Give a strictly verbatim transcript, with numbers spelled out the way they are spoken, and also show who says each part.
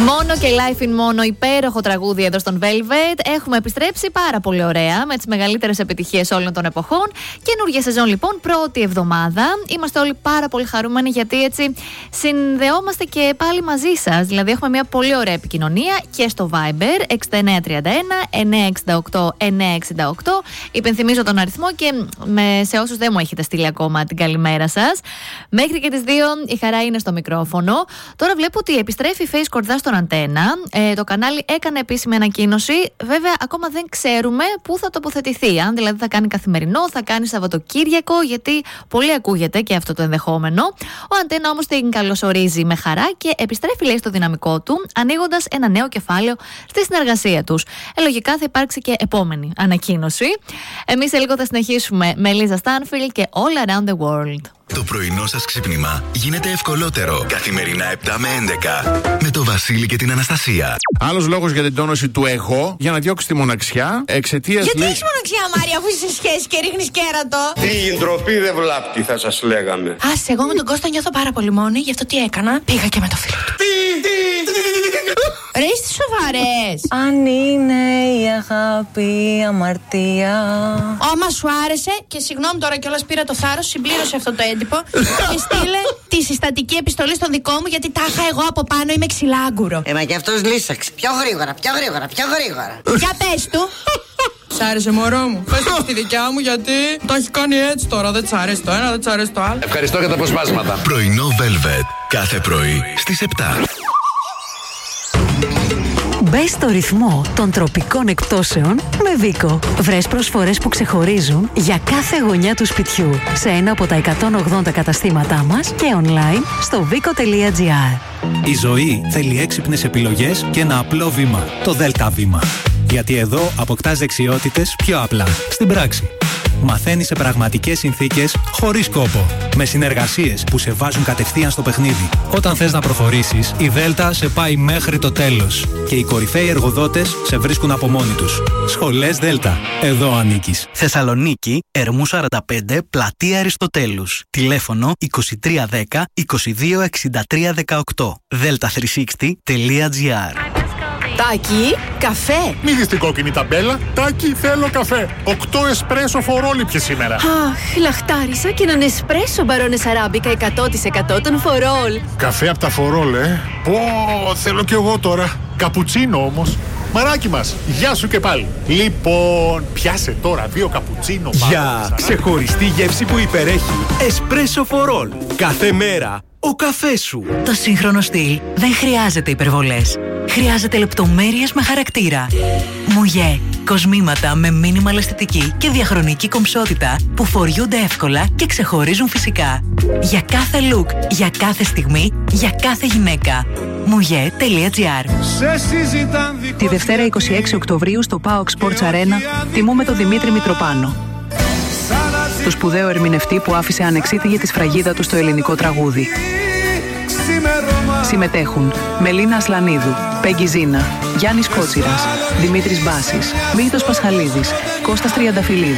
Speaker 1: Μόνο και Life in Mono, υπέροχο τραγούδι εδώ στον Velvet. Έχουμε επιστρέψει πάρα πολύ ωραία με τις μεγαλύτερες επιτυχίες όλων των εποχών. Καινούργια σεζόν λοιπόν, πρώτη εβδομάδα. Είμαστε όλοι πάρα πολύ χαρούμενοι γιατί έτσι συνδεόμαστε και πάλι μαζί σας. Δηλαδή έχουμε μια πολύ ωραία επικοινωνία και στο Viber εξήντα εννέα τριάντα ένα εννιακόσια εξήντα οκτώ εννιακόσια εξήντα οκτώ. Υπενθυμίζω τον αριθμό και με, σε όσους δεν μου έχετε στείλει ακόμα την καλημέρα σας. Μέχρι και τις δύο η χαρά είναι στο μικρόφωνο. Τώρα βλέπω ότι επιστρέφει η Face Κορδά στον Αντένα. Ε, το κανάλι έκανε επίσημη ανακοίνωση. Βέβαια, ακόμα δεν ξέρουμε πού θα τοποθετηθεί. Αν δηλαδή θα κάνει καθημερινό, θα κάνει Σαββατοκύριακο, γιατί πολύ ακούγεται και αυτό το ενδεχόμενο. Ο Αντένα όμως την καλωσορίζει με χαρά και επιστρέφει, λέει, στο δυναμικό του, ανοίγοντας ένα νέο κεφάλαιο στη συνεργασία τους. Ε, λογικά θα υπάρξει και επόμενη ανακοίνωση. Εμείς σε λίγο θα συνεχίσουμε με Λίζα Στάνφιλ και All Around the World.
Speaker 2: Το πρωινό σας ξύπνημα γίνεται ευκολότερο. Καθημερινά επτά με έντεκα. Με το Βασίλη και την Αναστασία.
Speaker 3: Άλλος λόγος για την τόνωση του εγώ, για να διώξει τη μοναξιά, εξαιτίας.
Speaker 4: Γιατί
Speaker 3: λέει...
Speaker 4: έχεις μοναξιά, Μάρια, αφού είσαι σε σχέση και ρίχνεις κέρατο?
Speaker 5: Τι ντροπή δεν βλάπτει, θα σας λέγαμε.
Speaker 4: Άσε, εγώ με τον Κώστα νιώθω πάρα πολύ μόνη, γι' αυτό τι έκανα? Πήγα και με το φίλο του. Ρε, είστε σοβαρές?
Speaker 6: Αν είναι η αγάπη αμαρτία.
Speaker 4: Άμα σου άρεσε, και συγγνώμη τώρα κιόλας πήρα το θάρρος, συμπλήρωσε αυτό το έντυπο και στείλε τη συστατική επιστολή στον δικό μου, γιατί τάχα εγώ από πάνω είμαι ξυλάγκουρο.
Speaker 7: Ε, μα κι αυτός λύσαξε. Πιο γρήγορα, πιο γρήγορα, πιο γρήγορα.
Speaker 4: Για πες του.
Speaker 8: Σ' άρεσε, μωρό μου? Πες το στη δικιά μου, γιατί το έχει κάνει έτσι τώρα. Δεν τ' αρέσει το ένα, δεν τ' αρέσει το άλλο.
Speaker 5: Ευχαριστώ για τα αποσπάσματα.
Speaker 2: Πρωινό Velvet. Κάθε πρωί στις επτά.
Speaker 9: Μπες στο ρυθμό των τροπικών εκπτώσεων με Βίκο. Βρες προσφορές που ξεχωρίζουν για κάθε γωνιά του σπιτιού σε ένα από τα εκατόν ογδόντα καταστήματά μας και online στο βίκο τελεία τζι άρ.
Speaker 10: Η ζωή θέλει έξυπνες επιλογές και ένα απλό βήμα. Το ΔΕΛΤΑ βήμα. Γιατί εδώ αποκτάς δεξιότητες πιο απλά, στην πράξη. Μαθαίνεις σε πραγματικές συνθήκες, χωρίς κόπο. Με συνεργασίες που σε βάζουν κατευθείαν στο παιχνίδι. Όταν θες να προχωρήσεις, η Δέλτα σε πάει μέχρι το τέλος. Και οι κορυφαίοι εργοδότες σε βρίσκουν από μόνοι τους. Σχολές Δέλτα. Εδώ ανήκεις.
Speaker 11: Θεσσαλονίκη, Ερμού σαράντα πέντε, Πλατεία Αριστοτέλους. Τηλέφωνο είκοσι τρία δέκα είκοσι δύο εξήντα τρία δεκαοκτώ. δέλτα τριακόσια εξήντα τελεία τζι άρ.
Speaker 4: Τάκι, καφέ.
Speaker 3: Μη δεις την κόκκινη ταμπέλα. Τάκι, θέλω καφέ. Οκτώ εσπρέσο φορόλιπιε σήμερα.
Speaker 9: Αχ, λαχτάρισα και έναν εσπρέσο μπαρόνες αράμπικα εκατό τοις εκατό των φορόλ.
Speaker 3: Καφέ από τα φορόλ, ε. Πω, θέλω κι εγώ τώρα. Καπουτσίνο όμως. Μαράκι μας, γεια σου και πάλι. Λοιπόν, πιάσε τώρα δύο καπουτσίνο.
Speaker 12: Για ξεχωριστή γεύση που υπερέχει. Εσπρέσο φορόλ. Κάθε μέρα ο καφές σου.
Speaker 9: Το σύγχρονο στυλ δεν χρειάζεται υπερβολές. Χρειάζεται λεπτομέρειες με χαρακτήρα. Μουγέ. Κοσμήματα με μίνιμαλ αισθητική και διαχρονική κομψότητα που φοριούνται εύκολα και ξεχωρίζουν φυσικά. Για κάθε look, για κάθε στιγμή, για κάθε γυναίκα. μουγέ τελεία τζι άρ.
Speaker 13: Τη Δευτέρα είκοσι έξι Οκτωβρίου στο πάοκ Sports Arena τιμούμε τον Δημήτρη Μητροπάνο, το σπουδαίο ερμηνευτή που άφησε ανεξίτηλη τη σφραγίδα του στο ελληνικό τραγούδι. Συμμετέχουν Μελίνα Ασλανίδου, Πέγγι Ζίνα, Γιάννης Κότσιρας, Δημήτρης Μπάσης, Μύθος Πασχαλίδης, Κώστας Τριανταφυλλίδης.